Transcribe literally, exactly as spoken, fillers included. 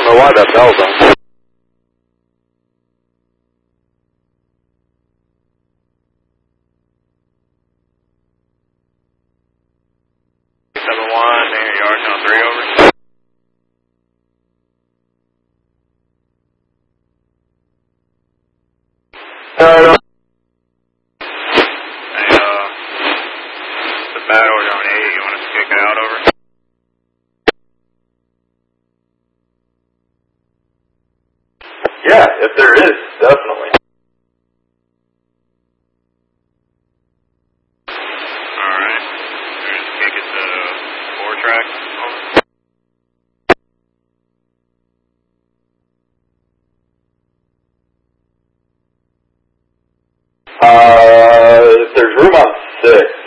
know why that bell's on. seven one, near yard count three, over. Uh, Hey, uh, the bad order on eight, you want us to kick it out, over? yeah, if there is, definitely. Alright. We're just kick it to four track, over. Uh, there's room on six.